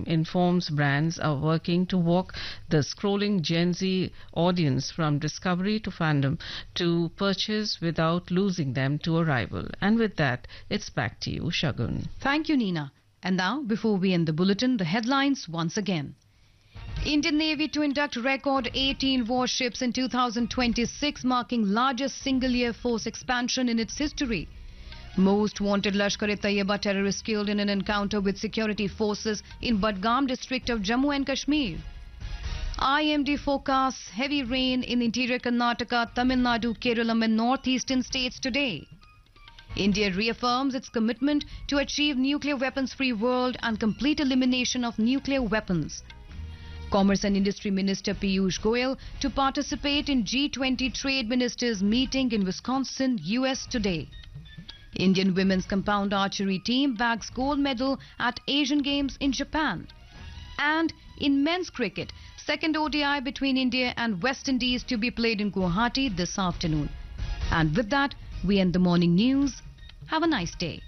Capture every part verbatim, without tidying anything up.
informs brands are working to walk the scrolling Gen Z audience from discovery to fandom to purchase without losing them to a rival. And with that, it's back to you, Shagun. Thank you, Nina. And now, before we end the bulletin, the headlines once again. Indian Navy to induct record eighteen warships in two thousand twenty-six, marking largest single-year force expansion in its history. Most wanted Lashkar-e-Taiba terrorists killed in an encounter with security forces in Budgam district of Jammu and Kashmir. I M D forecasts heavy rain in interior Karnataka, Tamil Nadu, Kerala and northeastern states today. India reaffirms its commitment to achieve nuclear weapons-free world and complete elimination of nuclear weapons. Commerce and Industry Minister Piyush Goyal to participate in G twenty Trade Ministers meeting in Wisconsin, U S today. Indian women's compound archery team bags gold medal at Asian Games in Japan. And in men's cricket, second O D I between India and West Indies to be played in Guwahati this afternoon. And with that, we end the morning news. Have a nice day.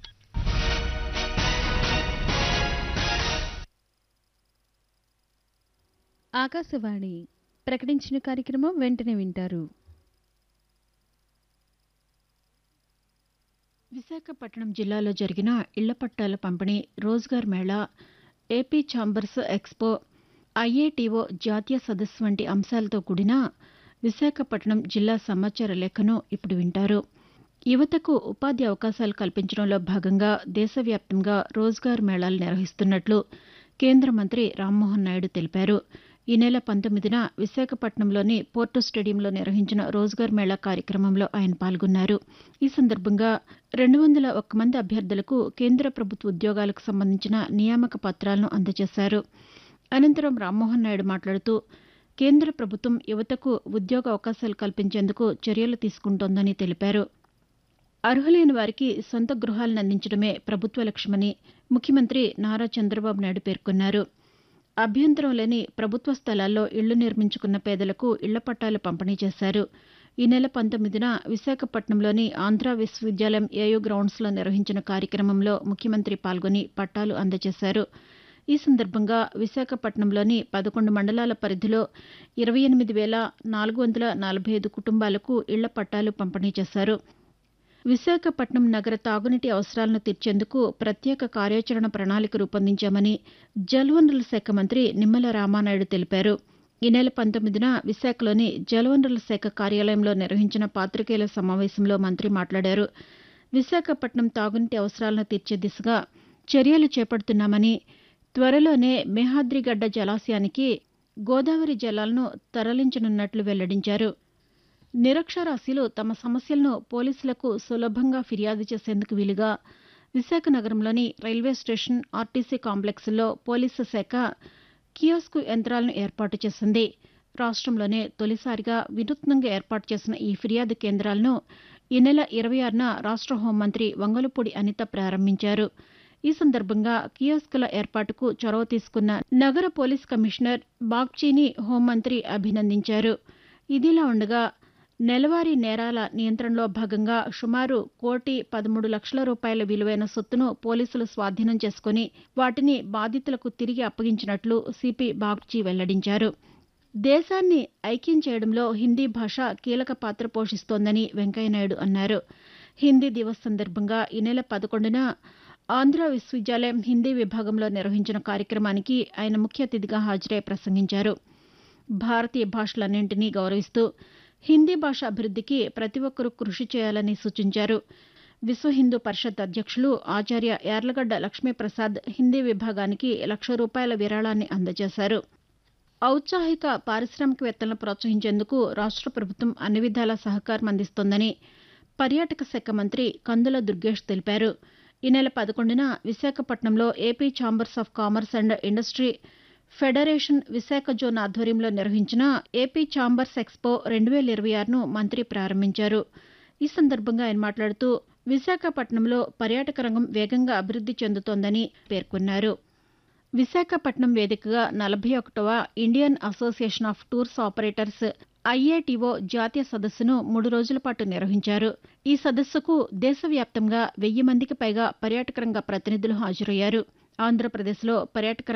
Akashvani ప్రకటించిన కార్యక్రమం వెంటనే వింటారు. విశాఖపట్నం జిల్లాలో జరిగిన ఇళ్ల పట్టాల పంపిణీ, Rozgar Mela, AP chambers expo, IATO జాతీయ సదస్సు వంటి అంశాలతో కూడిన విశాఖపట్నం జిల్లా సమాచార లేఖను ఇప్పుడు వింటారు. యువతకు ఉపాధి అవకాశాలు కల్పించడంలో భాగంగా దేశవ్యాప్తంగా రోజ్గార్ మేళాలు నిర్వహిస్తున్నట్లు కేంద్ర మంత్రి రామ్మోహన్ నాయుడు తెలిపారు. ఈ నెల పంతొమ్మిదిన విశాఖపట్నంలోని పోర్టు స్టేడియంలో నిర్వహించిన రోజ్గార్ మేళా కార్యక్రమంలో ఆయన పాల్గొన్నారు. ఈ సందర్భంగా రెండు వందల ఒక్క మంది అభ్యర్థులకు కేంద్ర ప్రభుత్వ ఉద్యోగాలకు సంబంధించిన నియామక పత్రాలను అందజేశారు. అనంతరం రామ్మోహన్ నాయుడు మాట్లాడుతూ కేంద్ర ప్రభుత్వం యువతకు ఉద్యోగ అవకాశాలు కల్పించేందుకు చర్యలు తీసుకుంటోందని తెలిపారు. అర్హులైన వారికి సొంత గృహాలను అందించడమే ప్రభుత్వ లక్ష్యమని ముఖ్యమంత్రి నారా చంద్రబాబు నాయుడు పేర్కొన్నారు. అభ్యంతరం లేని ప్రభుత్వ స్థలాల్లో ఇళ్లు నిర్మించుకున్న పేదలకు ఇళ్ల పట్టాలు పంపిణీ చేశారు. ఈ నెల పంతొమ్మిదిన విశాఖపట్నంలోని ఆంధ్ర విశ్వవిద్యాలయం ఏయూ గ్రౌండ్స్లో నిర్వహించిన కార్యక్రమంలో ముఖ్యమంత్రి పాల్గొని పట్టాలు అందజేశారు. ఈ సందర్భంగా విశాఖపట్నంలోని పదకొండు మండలాల పరిధిలో ఇరవై ఎనిమిది వేల నాలుగు వందల నలభై ఐదు కుటుంబాలకు ఇళ్ల పట్టాలు పంపిణీ చేశారు. విశాఖపట్నం నగర తాగునీటి అవసరాలను తీర్చేందుకు ప్రత్యేక కార్యాచరణ ప్రణాళిక రూపొందించామని జలవనరుల శాఖ మంత్రి నిమ్మల రామానాయుడు తెలిపారు. ఈ నెల పంతొమ్మిదిన విశాఖలోని జలవనరుల శాఖ కార్యాలయంలో నిర్వహించిన పాతికేయుల సమావేశంలో మంత్రి మాట్లాడారు. విశాఖపట్నం తాగునీటి అవసరాలను తీర్చే దిశగా చర్యలు చేపడుతున్నామని, త్వరలోనే మేహాద్రిగడ్డ జలాశయానికి గోదావరి జలాలను తరలించనున్నట్లు వెల్లడించారు. నిరక్షరాస్యులు తమ సమస్యలను పోలీసులకు సులభంగా ఫిర్యాదు చేసేందుకు వీలుగా విశాఖ నగరంలోని రైల్వే స్టేషన్, ఆర్టీసీ కాంప్లెక్స్లో పోలీసు శాఖ కియోస్కు యంత్రాలను ఏర్పాటు చేసింది. రాష్ట్రంలోనే తొలిసారిగా వినూత్నంగా ఏర్పాటు చేసిన ఈ ఫిర్యాదు కేంద్రాలను ఈ నెల ఇరవై ఆరున రాష్ట్ర హోంమంత్రి వంగలపూడి అనిత ప్రారంభించారు. ఈ సందర్భంగా కియోస్కుల ఏర్పాటుకు చొరవ తీసుకున్న నగర పోలీస్ కమిషనర్ బాగ్చీని హోంమంత్రి అభినందించారు. ఇదిలా ఉండగా నెలవారీ నేరాల నియంత్రణలో భాగంగా సుమారు కోటి పదమూడు లక్షల రూపాయల విలువైన సొత్తును పోలీసులు స్వాధీనం చేసుకుని వాటిని బాధితులకు తిరిగి అప్పగించినట్లు సిపి బాగ్చీ వెల్లడించారు. దేశాన్ని ఐక్యం చేయడంలో హిందీ భాష కీలక పాత్ర పోషిస్తోందని వెంకయ్యనాయుడు అన్నారు. హిందీ దివస్ సందర్భంగా ఈ నెల పదకొండున ఆంధ్ర విశ్వవిద్యాలయం హిందీ విభాగంలో నిర్వహించిన కార్యక్రమానికి ఆయన ముఖ్య అతిథిగా హాజరై ప్రసంగించారు. భారతీయ భాషలన్నింటినీ గౌరవిస్తూ హిందీ భాష అభివృద్ధికి ప్రతి ఒక్కరూ కృషి చేయాలని సూచించారు. విశ్వ హిందూ పరిషత్ అధ్యక్షులు ఆచార్య యార్లగడ్డ లక్ష్మీప్రసాద్ హిందీ విభాగానికి లక్ష రూపాయల విరాళాన్ని అందజేశారు. ఔత్సాహిక పారిశ్రామికవేత్తలను ప్రోత్సహించేందుకు రాష్ట్ర ప్రభుత్వం అన్ని విధాలా సహకారం అందిస్తోందని పర్యాటక శాఖ మంత్రి కందుల దుర్గేష్ తెలిపారు. ఈ నెల పదకొండున విశాఖపట్నంలో AP chambers of commerce and industry federation Visakha zone ఆధ్వర్యంలో నిర్వహించిన ఏపీ ఛాంబర్స్ ఎక్స్పో రెండు వేల ఇరవై ఆరును మంత్రి ప్రారంభించారు. ఈ సందర్భంగా ఆయన మాట్లాడుతూ విశాఖపట్నంలో పర్యాటక రంగం వేగంగా అభివృద్ది చెందుతోందని పేర్కొన్నారు. విశాఖపట్నం వేదికగా నలభై ఒకటవ Indian association of tours operators IATO జాతీయ సదస్సును మూడు రోజుల పాటు నిర్వహించారు. ఈ సదస్సుకు దేశవ్యాప్తంగా వెయ్యి మందికి పైగా పర్యాటక రంగ ప్రతినిధులు హాజరయ్యారు. ఆంధ్రప్రదేశ్లో పర్యాటక